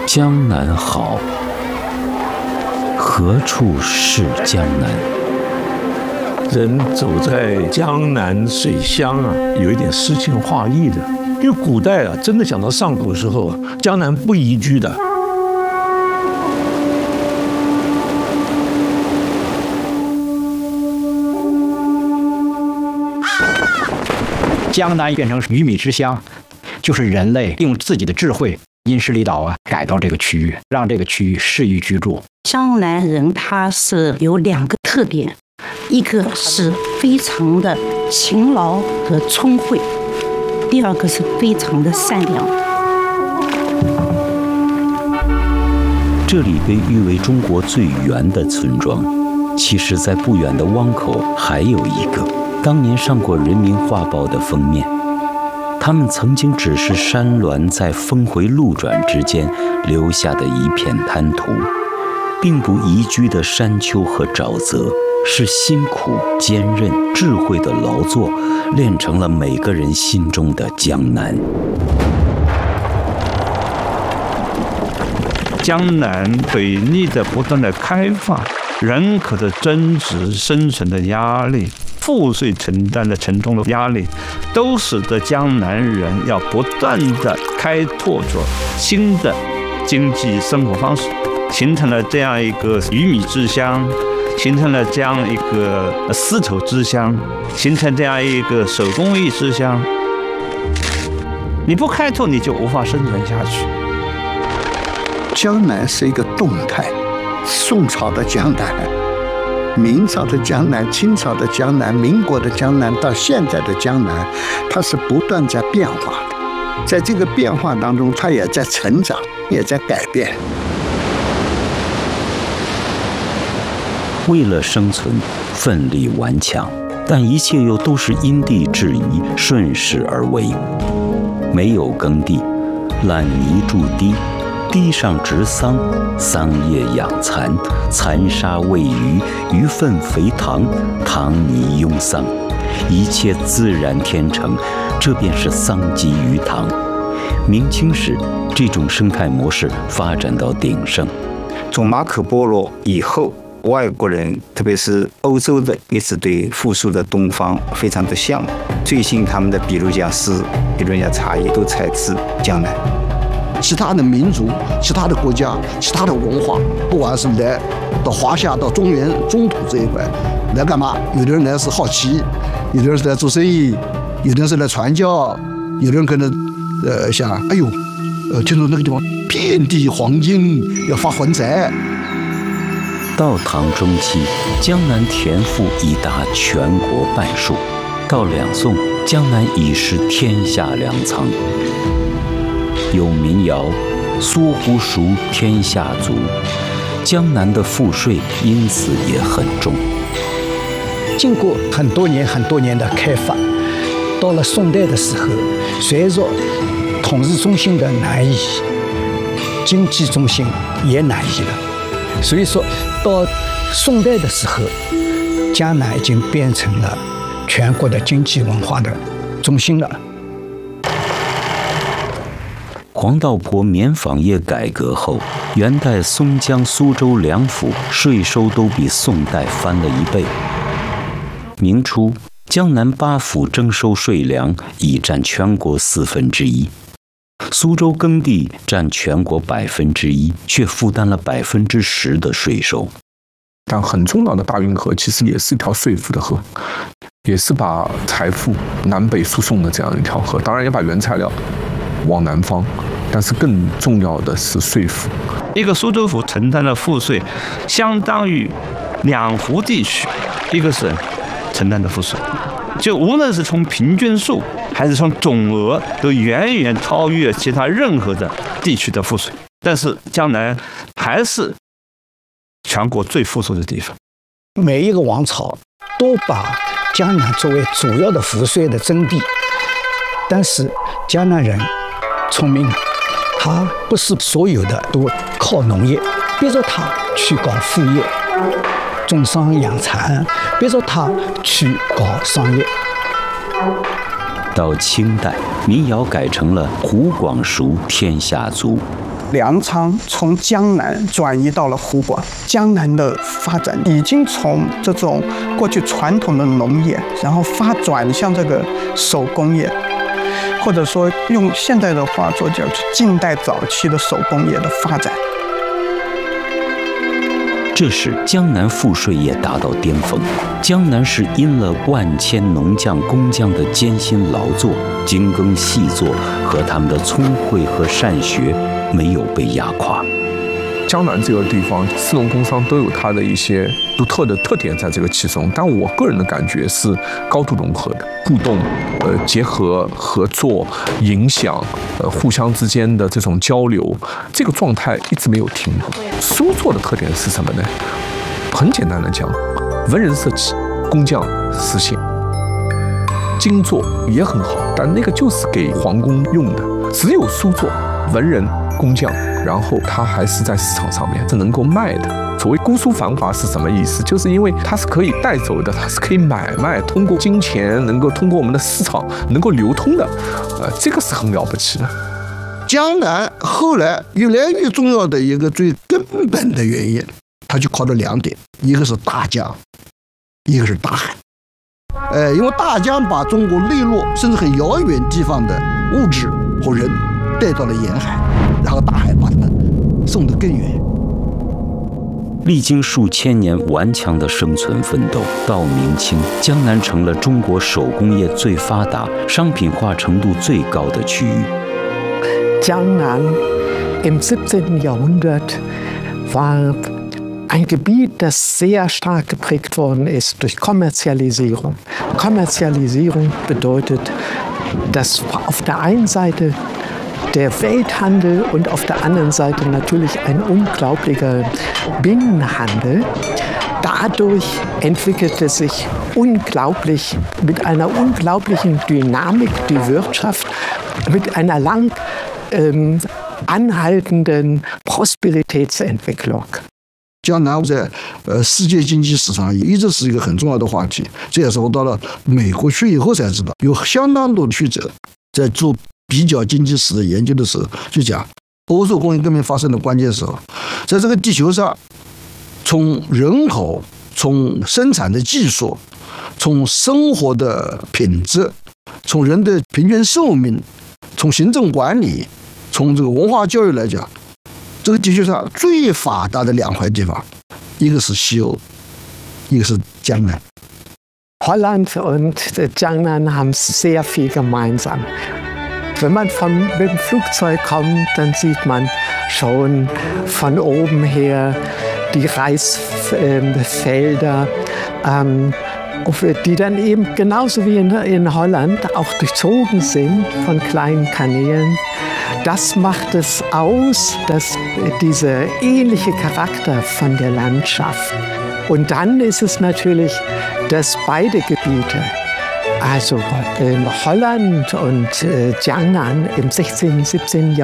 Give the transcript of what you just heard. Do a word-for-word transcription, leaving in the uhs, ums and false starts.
江南好，何处是江南？ 人走在江南水乡啊，有一点诗情画意的。因为古代啊，真的讲到上古时候啊，江南不宜居的。 江南变成鱼米之乡，就是人类用自己的智慧，因势利导啊，改造这个区域，让这个区域适宜居住。 江南人他是有两个特点，一个是非常的勤劳和聪慧，第二个是非常的善良。 这里被誉为中国最圆的村庄，其实在不远的汪口还有一个，当年上过《人民画报》的封面。他们曾经只是山峦在峰回路转之间留下的一片滩涂，并不宜居的山丘和沼泽，是辛苦、坚韧、智慧的劳作，炼成了每个人心中的江南。 江南水利的不断的开放，人口的增值，生存的压力，赋税承担的沉重的压力，都使得江南人要不断的开拓着新的经济生活方式，形成了这样一个鱼米之乡，形成了这样一个丝绸之乡，形成这样一个手工艺之乡。你不开拓，你就无法生存下去。 江南是一个动态，宋朝的江南，明朝的江南，清朝的江南，民国的江南，到现在的江南，它是不断在变化的。在这个变化当中，它也在成长，也在改变。 为了生存，奋力顽强，但一切又都是因地制宜，顺势而为。没有耕地，烂泥筑堤，堤上植桑，桑叶养蚕，蚕沙喂鱼，鱼粪肥塘，塘泥拥桑，一切自然天成，这便是桑基鱼塘。明清时，这种生态模式发展到鼎盛。 从马可波罗以后，外国人特别是欧洲的一直对富庶的东方非常的向往。最近他们的比如讲诗，比如讲茶叶，都采自江南。 其他的民族、其他的国家、其他的文化，不管是来到华夏、到中原、中土这一块来干嘛？有的人来是好奇，有的人是来做生意，有的人是来传教，有的人可能呃想，哎呦，呃，听说那个地方遍地黄金，要发横财。 到唐中期，江南田赋已达全国半数；到两宋，江南已是天下粮仓。有民谣“苏湖熟，天下足”，江南的赋税因此也很重。 经过很多年、很多年的开发，到了宋代的时候，随着统治中心的南移，经济中心也南移了。所以说，到宋代的时候，江南已经变成了全国的经济文化的中心了。 黄道坡棉纺业改革后，元代松江、苏州两府税收都比宋代翻了一倍。明初，江南八府征收税粮已占全国四分之一，苏州耕地占全国百分之一，却负担了百分之十的税收。 但很重要的大运河其实也是一条税赋的河，也是把财富南北输送的这样一条河，当然也把原材料往南方，但是更重要的是税赋。 一个苏州府承担的赋税，相当于两湖地区一个省承担的赋税，就无论是从平均数还是从总额，都远远超越其他任何的地区的赋税。但是江南还是全国最富庶的地方。 每一个王朝都把江南作为主要的赋税的征地，但是江南人聪明啊，他不是所有的都靠农业，别说他去搞副业，种桑养蚕，别说他去搞商业。 到清代，民谣改成了湖广熟，天下足。 粮仓从江南转移到了湖广，江南的发展已经从这种过去传统的农业，然后发转向这个手工业，或者说用现代的话说叫近代早期的手工业的发展。 这时，江南赋税业达到巅峰。江南是因了万千农匠工匠的艰辛劳作、精耕细作和他们的聪慧和善学，没有被压垮。 江南这个地方，士农工商都有它的一些独特的特点在这个其中，但我个人的感觉是高度融合的，互动、呃结合、合作、影响、呃互相之间的这种交流，这个状态一直没有停过。书作的特点是什么呢？很简单的讲，文人色起，工匠实现。经作也很好，但那个就是给皇宫用的，只有书作，文人、工匠。然后它还是在市场上面是能够卖的。所谓姑苏繁华是什么意思？就是因为它是可以带走的，它是可以买卖，通过金钱能够通过我们的市场能够流通的，呃，这个是很了不起的。 江南后来越来越重要的一个最根本的原因，它就靠着两点，一个是大江，一个是大海。呃，因为大江把中国内陆甚至很遥远地方的物质和人带到了沿海，然后大海把他们送得更远。 历经数千年顽强的生存奋斗，到明清，江南成了中国手工业最发达、商品化程度最高的区域。 江南 im siebzehnten Jahrhundert war ein Gebiet, das sehr stark geprägt worden ist durch Kommerzialisierung. Kommerzialisierung bedeutet, dass auf der einen Seite der Welthandel und auf der anderen Seite natürlich ein unglaublicher Binnenhandel. Dadurch entwickelte sich unglaublich, mit einer unglaublichen Dynamik die Wirtschaft, mit einer lang ähm, anhaltenden Prosperitätsentwicklung. 江南在呃世界经济史上一直是一个很重要的话题，这也是我到了美国去以后才知道，有相当多的学者在做比较经济史的研究的时候，就讲欧洲工业革命发生的关键时候，在这个地球上，从人口、从生产的技术、从生活的品质、从人的平均寿命、从行政管理、从这个文化教育来讲，这个地球上最发达的两块地方，一个是西欧，一个是江南。 Holland und Jiangnan haben sehr viel gemeinsam. Wenn man vom, mit dem Flugzeug kommt, dann sieht man schon von oben her die Reisfelder, ähm, die dann eben genauso wie in, in Holland auch durchzogen sind von kleinen Kanälen. Das macht es aus, dass dieser ähnliche Charakter von der Landschaft. Und dann ist es natürlich, dass beide Gebiete, also in Holland und äh, Jiangnan im sechzehnten, siebzehnten Jahrhundert,